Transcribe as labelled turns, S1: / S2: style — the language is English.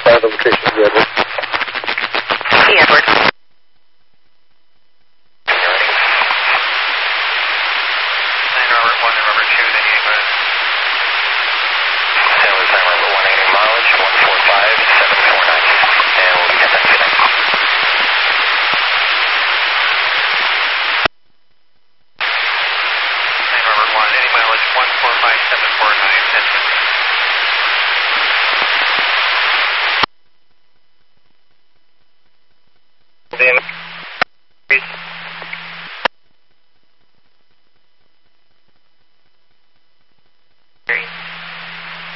S1: identify the location of the Edward.
S2: The Edward.
S3: Robert 1 to Robert 2, then you